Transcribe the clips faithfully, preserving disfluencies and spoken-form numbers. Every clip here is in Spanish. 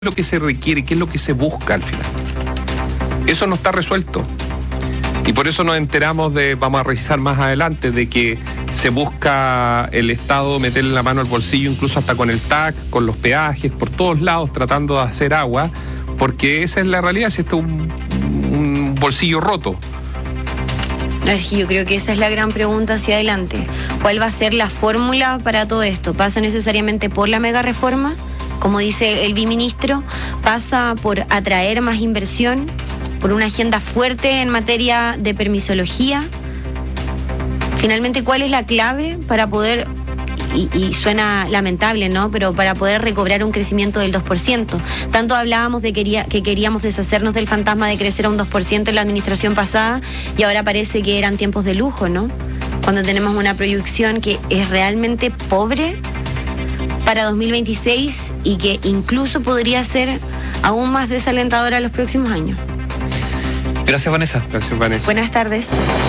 lo que se requiere, qué es lo que se busca al final. Eso no está resuelto. Y por eso nos enteramos de, vamos a revisar más adelante, de que se busca el Estado meterle la mano al bolsillo, incluso hasta con el T A C, con los peajes, por todos lados, tratando de hacer agua, porque esa es la realidad, si esto es un, un bolsillo roto. Yo creo que esa es la gran pregunta hacia adelante. ¿Cuál va a ser la fórmula para todo esto? ¿Pasa necesariamente por la mega reforma? Como dice el biministro, ¿pasa por atraer más inversión? ¿Por una agenda fuerte en materia de permisología? Finalmente, ¿cuál es la clave para poder, y, y suena lamentable, ¿no?, pero para poder recobrar un crecimiento del dos por ciento? Tanto hablábamos de quería, que queríamos deshacernos del fantasma de crecer a un dos por ciento en la administración pasada, y ahora parece que eran tiempos de lujo, ¿no? Cuando tenemos una proyección que es realmente pobre para dos mil veintiséis y que incluso podría ser aún más desalentadora en los próximos años. Gracias, Vanessa. Gracias, Vanessa. Buenas tardes.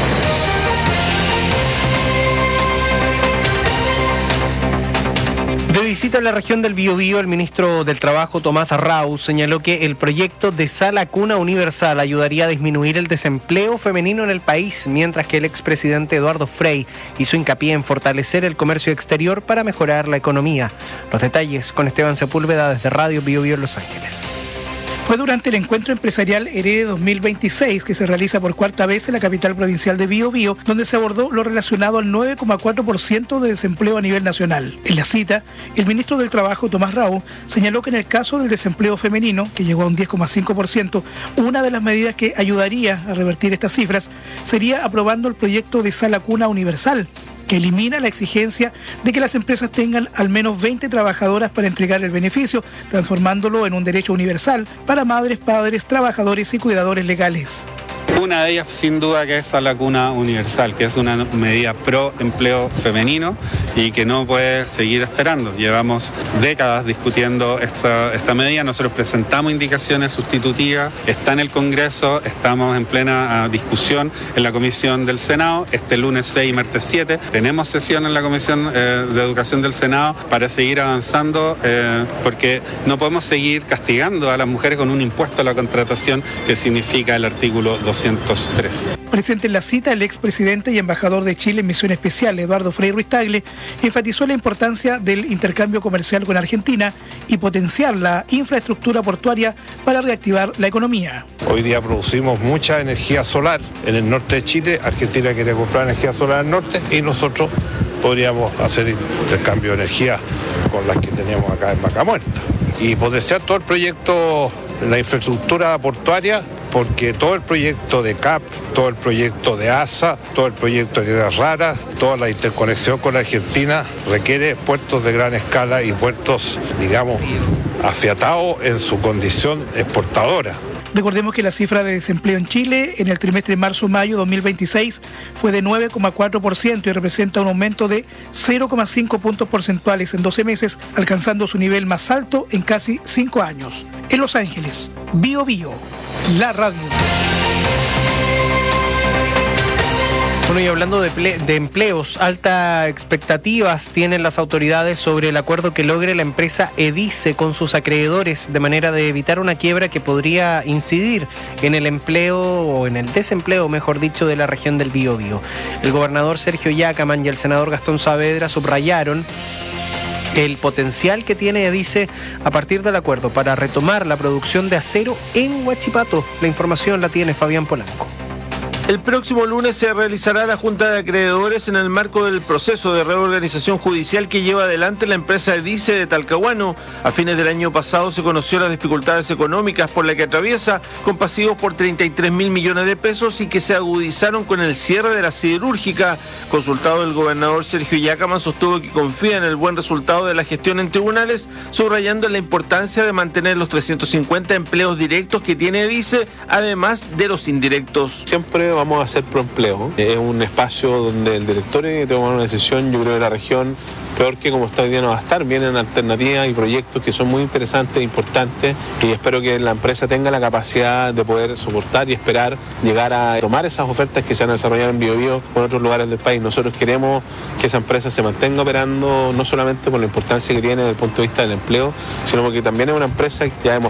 De visita a la región del Biobío, el ministro del Trabajo, Tomás Arauz, señaló que el proyecto de Sala Cuna Universal ayudaría a disminuir el desempleo femenino en el país, mientras que el expresidente Eduardo Frei hizo hincapié en fortalecer el comercio exterior para mejorar la economía. Los detalles con Esteban Sepúlveda desde Radio Biobío en Los Ángeles. Fue durante el encuentro empresarial Herede dos mil veintiséis, que se realiza por cuarta vez en la capital provincial de Biobío, donde se abordó lo relacionado al nueve coma cuatro por ciento de desempleo a nivel nacional. En la cita, el ministro del Trabajo, Tomás Arauz, señaló que en el caso del desempleo femenino, que llegó a un diez coma cinco por ciento, una de las medidas que ayudaría a revertir estas cifras sería aprobando el proyecto de Sala Cuna Universal, que elimina la exigencia de que las empresas tengan al menos veinte trabajadoras para entregar el beneficio, transformándolo en un derecho universal para madres, padres, trabajadores y cuidadores legales. Una de ellas, sin duda, que es Sala Cuna Universal, que es una medida pro empleo femenino y que no puede seguir esperando. Llevamos décadas discutiendo esta, esta medida. Nosotros presentamos indicaciones sustitutivas, está en el Congreso, estamos en plena uh, discusión en la Comisión del Senado. Este lunes seis y martes siete tenemos sesión en la Comisión eh, de Educación del Senado para seguir avanzando, eh, porque no podemos seguir castigando a las mujeres con un impuesto a la contratación que significa el artículo doscientos tres. Presente en la cita, el expresidente y embajador de Chile en misión especial, Eduardo Frei Ruiz Tagle, enfatizó la importancia del intercambio comercial con Argentina y potenciar la infraestructura portuaria para reactivar la economía. Hoy día producimos mucha energía solar en el norte de Chile. Argentina quiere comprar energía solar al norte y nosotros podríamos hacer intercambio de energía con las que tenemos acá en Vaca Muerta y potenciar todo el proyecto, la infraestructura portuaria, porque todo el proyecto de C A P, todo el proyecto de A S A, todo el proyecto de Tierras Raras, toda la interconexión con la Argentina requiere puertos de gran escala y puertos, digamos, afiatados en su condición exportadora. Recordemos que la cifra de desempleo en Chile en el trimestre marzo-mayo dos mil veintiséis fue de nueve coma cuatro por ciento y representa un aumento de cero coma cinco puntos porcentuales en doce meses, alcanzando su nivel más alto en casi cinco años. En Los Ángeles, Bio Bio, la radio. Bueno, y hablando de, ple- de empleos, altas expectativas tienen las autoridades sobre el acuerdo que logre la empresa EDICE con sus acreedores, de manera de evitar una quiebra que podría incidir en el empleo o en el desempleo, mejor dicho, de la región del Biobío. El gobernador Sergio Yacaman y el senador Gastón Saavedra subrayaron el potencial que tiene EDICE a partir del acuerdo para retomar la producción de acero en Huachipato. La información la tiene Fabián Polanco. El próximo lunes se realizará la Junta de Acreedores en el marco del proceso de reorganización judicial que lleva adelante la empresa EDICE de Talcahuano. A fines del año pasado se conoció las dificultades económicas por las que atraviesa, con pasivos por treinta y tres mil millones de pesos y que se agudizaron con el cierre de la siderúrgica. Consultado, el gobernador Sergio Yacaman sostuvo que confía en el buen resultado de la gestión en tribunales, subrayando la importancia de mantener los trescientos cincuenta empleos directos que tiene EDICE, además de los indirectos. Siempre vamos a hacer proempleo. Es un espacio donde el directorio tiene que tomar una decisión, yo creo que la región peor que como está hoy día no va a estar. Vienen alternativas y proyectos que son muy interesantes e importantes, y espero que la empresa tenga la capacidad de poder soportar y esperar llegar a tomar esas ofertas que se van a desarrollar en Biobío o en otros lugares del país. Nosotros queremos que esa empresa se mantenga operando, no solamente por la importancia que tiene desde el punto de vista del empleo, sino porque también es una empresa que ya hemos